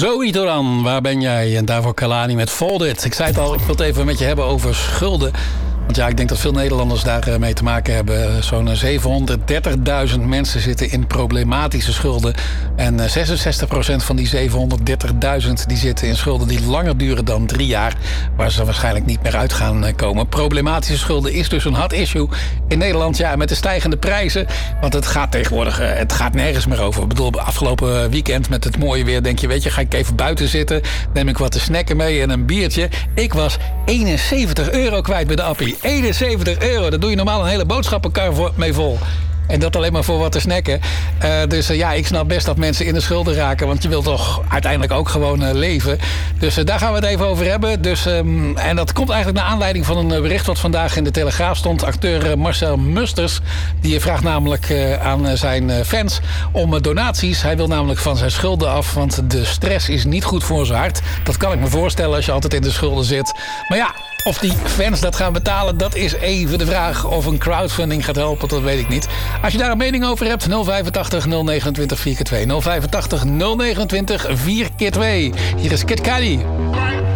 Zoe Doran, waar ben jij? En daarvoor Kalani met Folded. Ik zei het al, ik wil het even met je hebben over schulden. Want ja, ik denk dat veel Nederlanders daarmee te maken hebben. Zo'n 730.000 mensen zitten in problematische schulden. En 66% van die 730.000 die zitten in schulden die langer duren dan 3 jaar. Waar ze waarschijnlijk niet meer uit gaan komen. Problematische schulden is dus een hot issue in Nederland. Ja, met de stijgende prijzen. Want het gaat tegenwoordig, het gaat nergens meer over. Ik bedoel, afgelopen weekend met het mooie weer denk je, weet je, ga ik even buiten zitten. Neem ik wat te snacken mee en een biertje. Ik was €71 kwijt bij de appie. €71, daar doe je normaal een hele boodschappenkar mee vol. En dat alleen maar voor wat te snacken. Dus ja, ik snap best dat mensen in de schulden raken. Want je wilt toch uiteindelijk ook gewoon leven. Dus daar gaan we het even over hebben. Dus, en dat komt eigenlijk naar aanleiding van een bericht wat vandaag in de Telegraaf stond. Acteur Marcel Musters, die vraagt namelijk aan zijn fans om donaties. Hij wil namelijk van zijn schulden af. Want de stress is niet goed voor zijn hart. Dat kan ik me voorstellen als je altijd in de schulden zit. Maar ja, of die fans dat gaan betalen, dat is even de vraag. Of een crowdfunding gaat helpen, dat weet ik niet. Als je daar een mening over hebt, 085 029 4x2. 085 029 4x2. Hier is Kid Cudi.